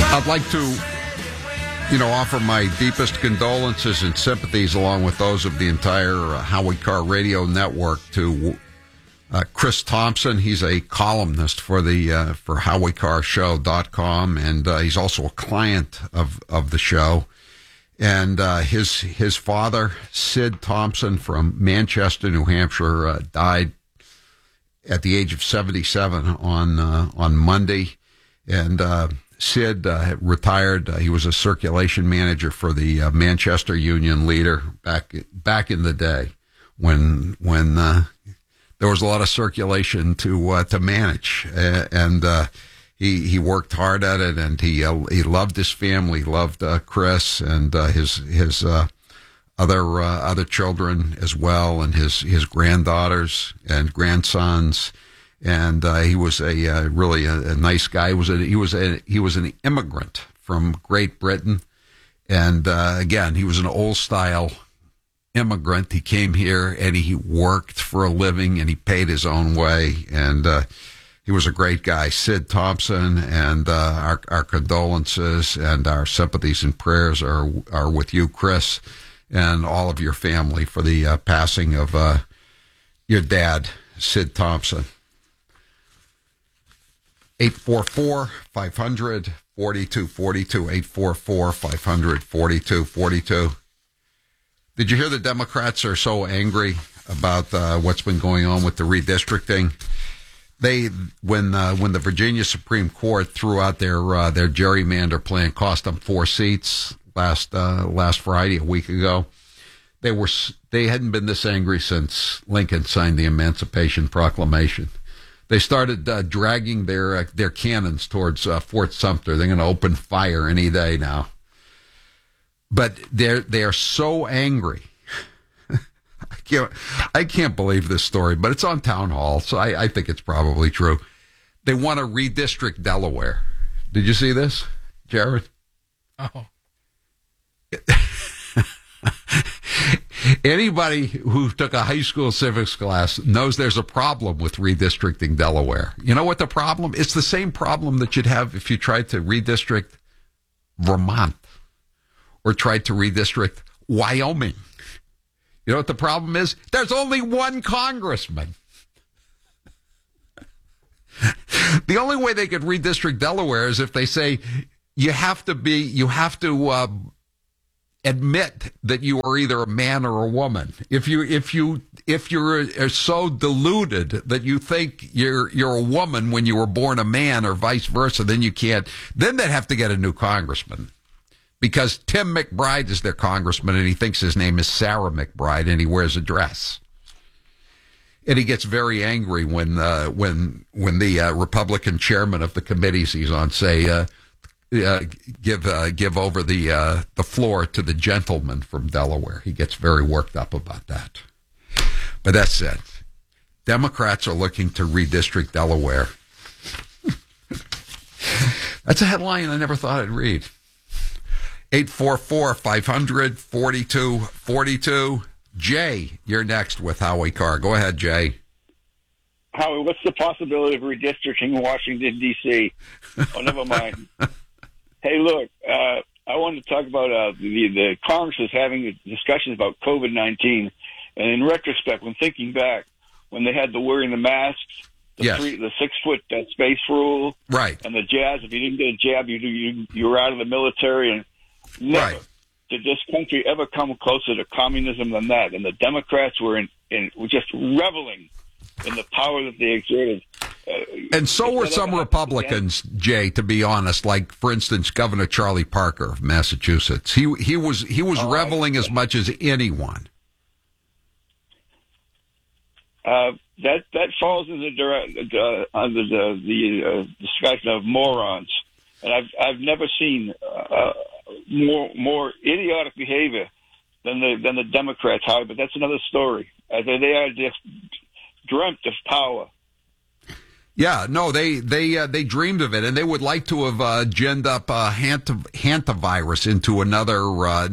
I'd like to, offer my deepest condolences and sympathies, along with those of the entire Howie Carr radio network, to Chris Thompson. He's a columnist for the for HowieCarrShow.com, and he's also a client of the show. And his father, Sid Thompson from Manchester, New Hampshire, died at the age of 77 on Monday, and Sid retired. He was a circulation manager for the Manchester Union Leader back in the day when there was a lot of circulation to manage, and he worked hard at it, and he loved his family, loved Chris and his other children as well, and his granddaughters and grandsons. And he was really a nice guy. He was an immigrant from Great Britain, and again, he was an old style immigrant. He came here and he worked for a living, and he paid his own way, and he was a great guy. Sid Thompson, and our condolences and our sympathies and prayers are with you, Chris, and all of your family for the passing of your dad, Sid Thompson. 844-500-4242, 844-500-4242. Did you hear the Democrats are so angry about what's been going on with the redistricting? When the Virginia Supreme Court threw out their gerrymander plan, cost them 4 seats last Friday, a week ago. They hadn't been this angry since Lincoln signed the Emancipation Proclamation. They started dragging their cannons towards Fort Sumter. They're going to open fire any day now. But they are so angry. I can't believe this story, but it's on Town Hall, so I think it's probably true. They want to redistrict Delaware. Did you see this, Jared? Oh. Anybody who took a high school civics class knows there's a problem with redistricting Delaware. You know what the problem? It's the same problem that you'd have if you tried to redistrict Vermont or tried to redistrict Wyoming. You know what the problem is? There's only one congressman. The only way they could redistrict Delaware is if they say you have to admit that you are either a man or a woman. If you're so deluded that you think you're a woman when you were born a man, or vice versa, then you can't. Then they'd have to get a new congressman, because Tim McBride is their congressman, and he thinks his name is Sarah McBride, and he wears a dress. And he gets very angry when the Republican chairman of the committees he's on say, give over the floor to the gentleman from Delaware. He gets very worked up about that. But that's it. Democrats are looking to redistrict Delaware. That's a headline I never thought I'd read. 844-500-4242. Jay, you're next with Howie Carr. Go ahead, Jay. Howie, what's the possibility of redistricting Washington, D.C.? Oh, never mind. Hey, look, I wanted to talk about the Congress is having discussions about COVID-19. And in retrospect, when thinking back, when they had the wearing the masks, the 6-foot space rule, right, and the jabs, if you didn't get a jab, you were out of the military, and never did this country ever come closer to communism than that. And the Democrats were just reveling in the power that they exerted. And so were some Republicans, Jay, to be honest, like, for instance, Governor Charlie Parker of Massachusetts. He was reveling as much as anyone. That falls under the discussion of morons. And I've never seen more idiotic behavior than the Democrats, Howie, but that's another story. They are just dreamt of power. Yeah, no, they dreamed of it, and they would like to have ginned up hantavirus into another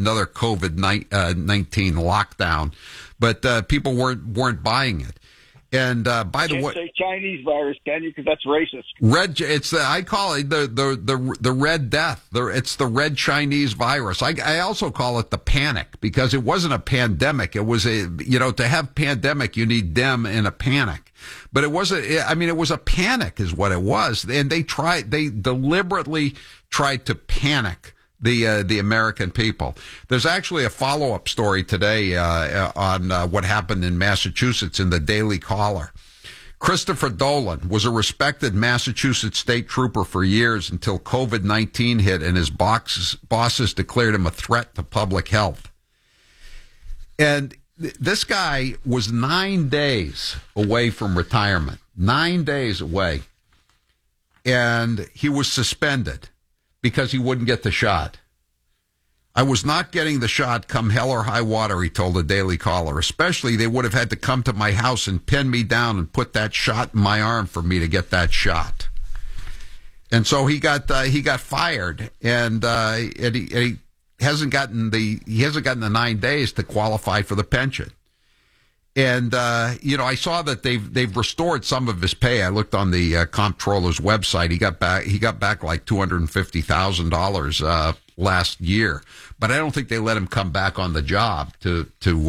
COVID-19 lockdown, but people weren't buying it. And by the way, say Chinese virus, can you? Because that's racist. I call it the Red Death. It's the Red Chinese virus. I also call it the panic because it wasn't a pandemic. It was to have pandemic, you need them in a panic. But it wasn't. I mean, it was a panic, is what it was. And they deliberately tried to panic the American people. There's actually a follow-up story today on what happened in Massachusetts in the Daily Caller. Christopher Dolan was a respected Massachusetts state trooper for years until COVID-19 hit and his bosses declared him a threat to public health. And this guy was 9 days away from retirement, 9 days away, and he was suspended because he wouldn't get the shot. I was not getting the shot come hell or high water, he told the Daily Caller. Especially, they would have had to come to my house and pin me down and put that shot in my arm for me to get that shot. And so he got fired, and he hasn't gotten the 9 days to qualify for the pension. And I saw that they've restored some of his pay. I looked on the comptroller's website. He got back like $250,000 last year, but I don't think they let him come back on the job to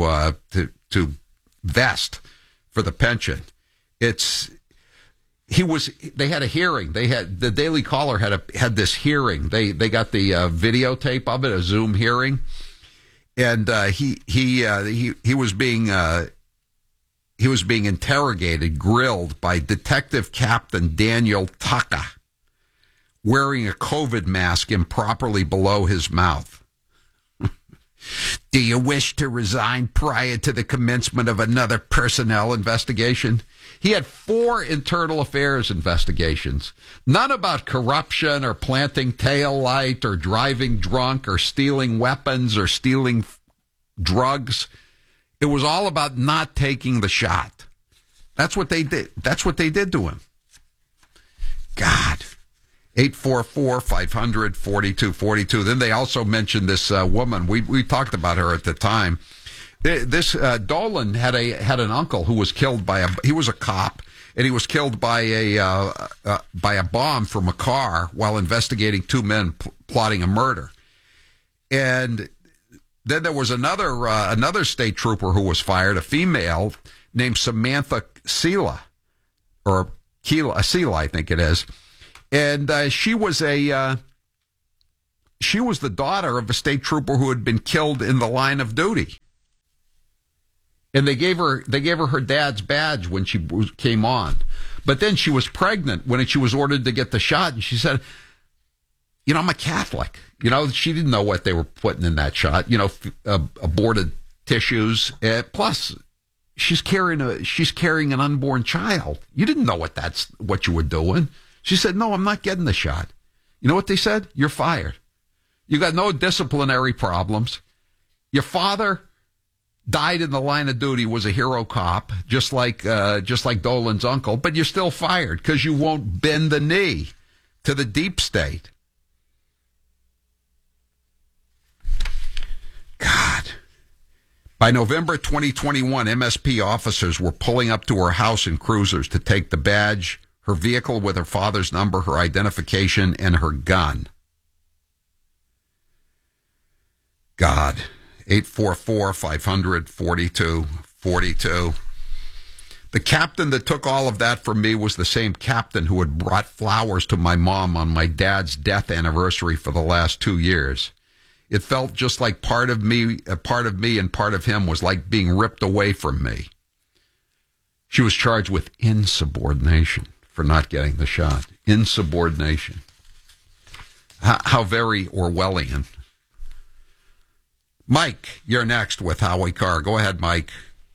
vest for the pension. They had a hearing. The Daily Caller had this hearing. They got the videotape of it, a Zoom hearing, and he was being interrogated, grilled by Detective Captain Daniel Tucker, wearing a COVID mask improperly below his mouth. Do you wish to resign prior to the commencement of another personnel investigation? He had 4 internal affairs investigations, none about corruption or planting tail light or driving drunk or stealing weapons or stealing drugs. It was all about not taking the shot. That's what they did. That's what they did to him. God. 844-500-4242. Then they also mentioned this woman. We talked about her at the time. This Dolan had an uncle who was killed he was a cop, and he was killed by a bomb from a car while investigating 2 men plotting a murder. And then there was another state trooper who was fired, a female named Samantha Sela, or Sela, I think it is. And she was the daughter of a state trooper who had been killed in the line of duty. And they gave her her dad's badge when she came on. But then she was pregnant when she was ordered to get the shot, and she said, I'm a Catholic. She didn't know what they were putting in that shot. Aborted tissues. Plus, she's carrying an unborn child. You didn't know what you were doing. She said, no, I'm not getting the shot. You know what they said? You're fired. You got no disciplinary problems. Your father died in the line of duty, was a hero cop, just like Dolan's uncle, but you're still fired because you won't bend the knee to the deep state. God. By November 2021, MSP officers were pulling up to her house in cruisers to take the badge, her vehicle with her father's number, her identification, and her gun. God. 844-500-4242. The captain that took all of that from me was the same captain who had brought flowers to my mom on my dad's death anniversary for the last 2 years. It felt just like part of me and part of him was like being ripped away from me. She was charged with insubordination for not getting the shot. Insubordination. How very Orwellian. Mike, you're next with Howie Carr. Go ahead, Mike.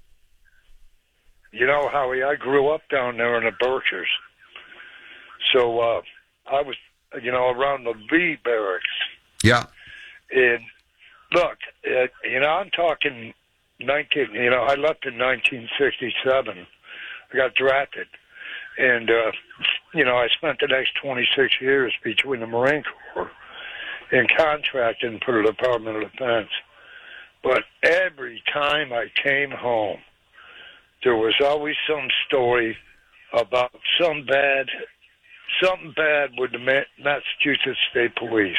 Howie, I grew up down there in the Berkshires. So I was, around the V barracks. Yeah. And look, I'm talking I left in 1967. I got drafted. And, I spent the next 26 years between the Marine Corps and contracting for the Department of Defense. But every time I came home, there was always some story about something bad with the Massachusetts State Police.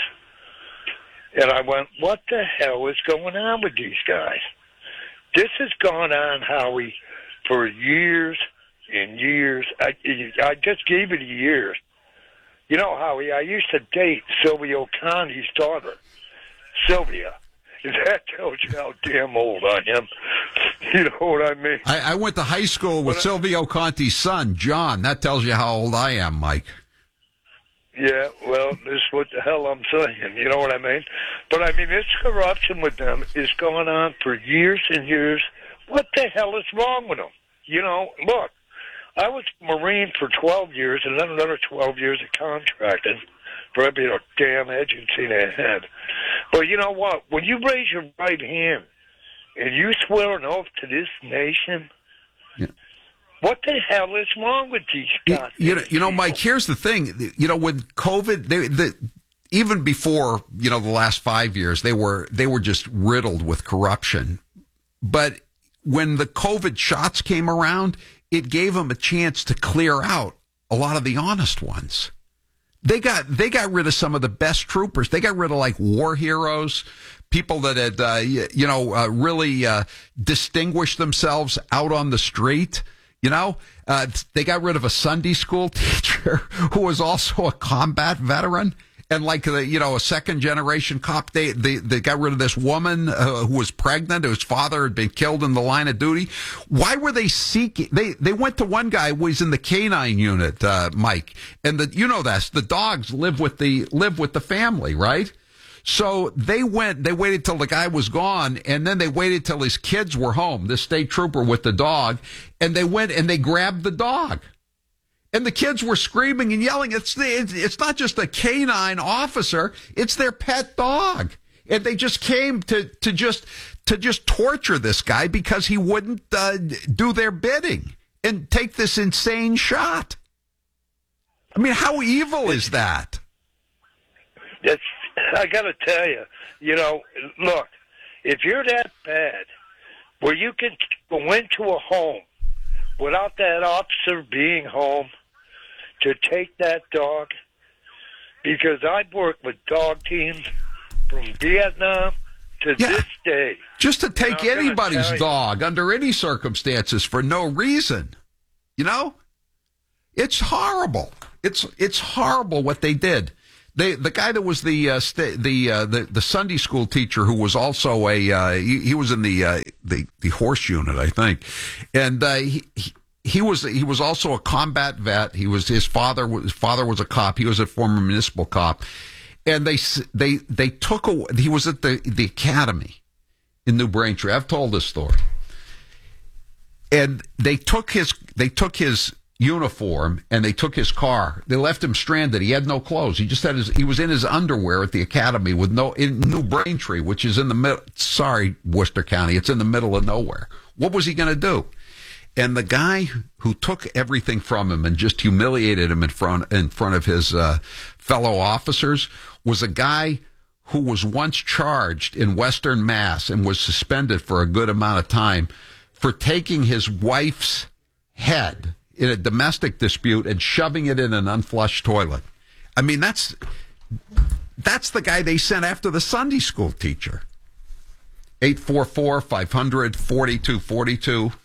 And I went, what the hell is going on with these guys? This has gone on, Howie, for years and years. I just gave it a year. You know, Howie, I used to date Silvio Conti's daughter, Sylvia. That tells you how damn old I am. You know what I mean? I went to high school with Silvio Conti's son, John. That tells you how old I am, Mike. Yeah, well, this is what the hell I'm saying. You know what I mean? But, I mean, this corruption with them is going on for years and years. What the hell is wrong with them? You know, look, I was a Marine for 12 years and then another 12 years of contracting for every damn agency they had. But you know what? When you raise your right hand and you swear an oath to this nation, yeah. What the hell is wrong with these guys? You know, Mike, here's the thing. You know, when COVID, even before, you know, the last 5 years, they were just riddled with corruption. But when the COVID shots came around, it gave them a chance to clear out a lot of the honest ones. They got rid of some of the best troopers. They got rid of like war heroes, people that had, really distinguished themselves out on the street. You know, they got rid of a Sunday school teacher who was also a combat veteran and like a second generation cop. They got rid of this woman who was pregnant, whose father had been killed in the line of duty. Why were they seeking? They went to one guy who was in the canine unit, Mike, and the dogs live with the family, right? So they waited till the guy was gone, and then they waited till his kids were home, this state trooper with the dog, and they went and they grabbed the dog. And the kids were screaming and yelling. It's not just a canine officer, it's their pet dog. And they just came to just torture this guy because he wouldn't do their bidding and take this insane shot. I mean, how evil is that? I got to tell you, look, if you're that bad, where you can go into a home without that officer being home to take that dog, because I've worked with dog teams from Vietnam to this day. Just to take anybody's dog under any circumstances for no reason. You know? It's horrible. It's horrible what they did. The guy that was the Sunday school teacher who was also he was in the horse unit, I think, and he was also a combat vet. His father was a cop. He was a former municipal cop, and they took he was at the academy in New Braintree. I've told this story, and they took his uniform and they took his car. They left him stranded. He had no clothes. He just he was in his underwear at the academy in New Braintree, which is in the middle. Sorry, Worcester County. It's in the middle of nowhere. What was he going to do? And the guy who took everything from him and just humiliated him in front of his fellow officers was a guy who was once charged in Western Mass and was suspended for a good amount of time for taking his wife's head in a domestic dispute and shoving it in an unflushed toilet. I mean, that's the guy they sent after the Sunday school teacher. 844-500-4242.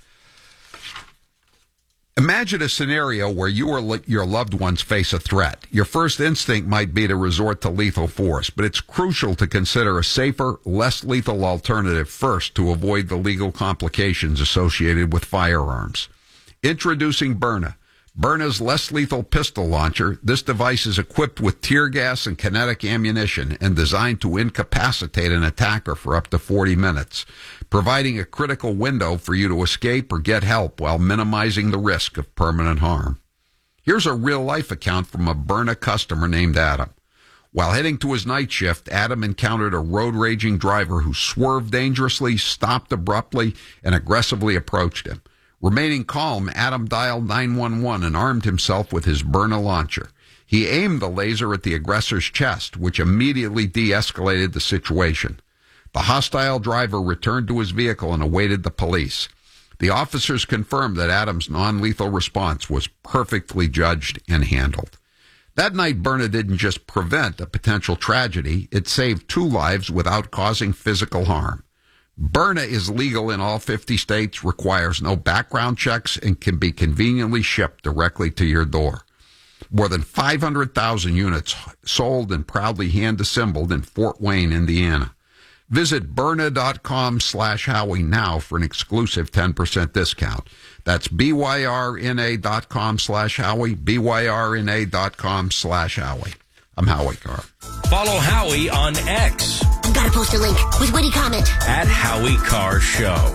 Imagine a scenario where you or your loved ones face a threat. Your first instinct might be to resort to lethal force, but it's crucial to consider a safer, less lethal alternative first to avoid the legal complications associated with firearms. Introducing Byrna. Byrna's less lethal pistol launcher. This device is equipped with tear gas and kinetic ammunition and designed to incapacitate an attacker for up to 40 minutes, providing a critical window for you to escape or get help while minimizing the risk of permanent harm. Here's a real-life account from a Byrna customer named Adam. While heading to his night shift, Adam encountered a road-raging driver who swerved dangerously, stopped abruptly, and aggressively approached him. Remaining calm, Adam dialed 911 and armed himself with his Byrna launcher. He aimed the laser at the aggressor's chest, which immediately de-escalated the situation. The hostile driver returned to his vehicle and awaited the police. The officers confirmed that Adams' non-lethal response was perfectly judged and handled. That night, Byrna didn't just prevent a potential tragedy, it saved 2 lives without causing physical harm. Byrna is legal in all 50 states, requires no background checks, and can be conveniently shipped directly to your door. More than 500,000 units sold and proudly hand-assembled in Fort Wayne, Indiana. Visit Byrna.com/Howie now for an exclusive 10% discount. That's BYRNA.com/Howie, BYRNA.com/Howie. I'm Howie Carr. Follow Howie on X. I've got to post a link with witty comment. At Howie Carr Show.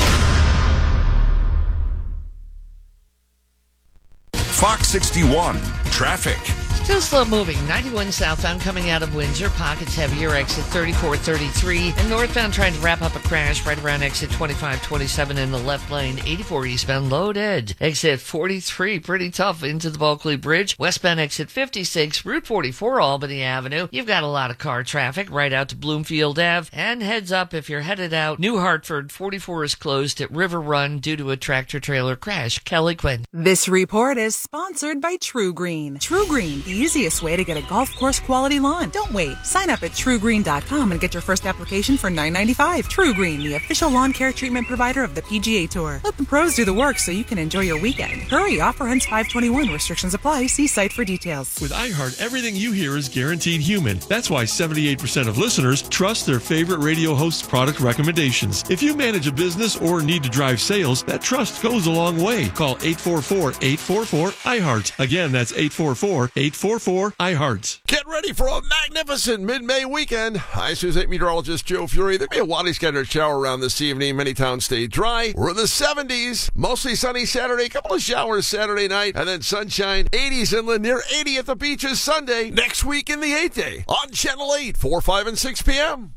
Fox 61. Traffic. Still slow moving. 91 southbound coming out of Windsor. Pockets heavier. Exit 3433. And northbound trying to wrap up a crash right around exit 2527 in the left lane. 84 eastbound loaded. Exit 43 pretty tough into the Bulkley Bridge. Westbound exit 56. Route 44 Albany Avenue. You've got a lot of car traffic right out to Bloomfield Ave. And heads up if you're headed out. New Hartford 44 is closed at River Run due to a tractor trailer crash. Kelly Quinn. This report is sponsored by True Green. True Green, the easiest way to get a golf course quality lawn. Don't wait. Sign up at TrueGreen.com and get your first application for $9.95. True Green, the official lawn care treatment provider of the PGA Tour. Let the pros do the work so you can enjoy your weekend. Hurry, offer ends 5/21. Restrictions apply. See site for details. With iHeart, everything you hear is guaranteed human. That's why 78% of listeners trust their favorite radio host's product recommendations. If you manage a business or need to drive sales, that trust goes a long way. Call 844-844-iHeart. Again, that's 844-844-iHeart. Get ready for a magnificent mid-May weekend. Isu's 8 meteorologist Joe Fury. There may be a wildly scattered shower around this evening. Many towns stay dry. We're in the 70s. Mostly sunny Saturday. A couple of showers Saturday night. And then sunshine. 80s inland, near 80 at the beaches Sunday. Next week in the 8th day. On Channel 8, 4, 5, and 6 p.m.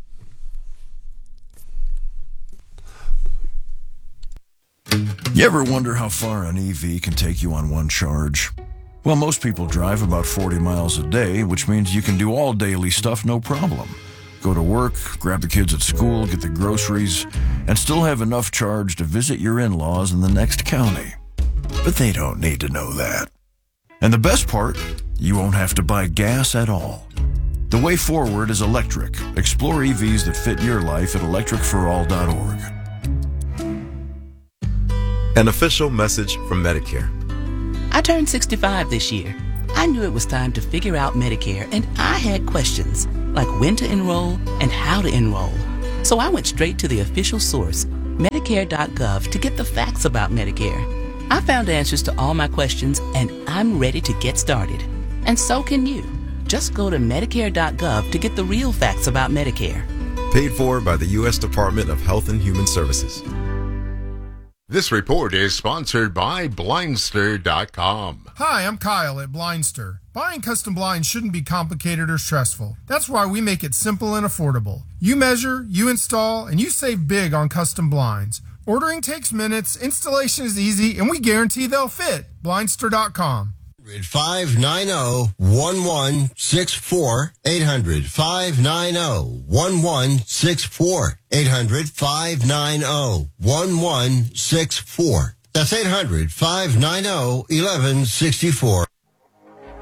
You ever wonder how far an EV can take you on one charge? Well, most people drive about 40 miles a day, which means you can do all daily stuff no problem. Go to work, grab the kids at school, get the groceries, and still have enough charge to visit your in-laws in the next county. But they don't need to know that. And the best part, you won't have to buy gas at all. The way forward is electric. Explore EVs that fit your life at electricforall.org. An official message from Medicare. I turned 65 this year. I knew it was time to figure out Medicare, and I had questions, like when to enroll and how to enroll. So I went straight to the official source, Medicare.gov, to get the facts about Medicare. I found answers to all my questions, and I'm ready to get started. And so can you. Just go to Medicare.gov to get the real facts about Medicare. Paid for by the U.S. Department of Health and Human Services. This report is sponsored by Blindster.com. Hi, I'm Kyle at Blindster. Buying custom blinds shouldn't be complicated or stressful. That's why we make it simple and affordable. You measure, you install, and you save big on custom blinds. Ordering takes minutes, installation is easy, and we guarantee they'll fit. Blindster.com. 590-1164. 800-590-1164. 800-590-1164. That's 800-590-1164.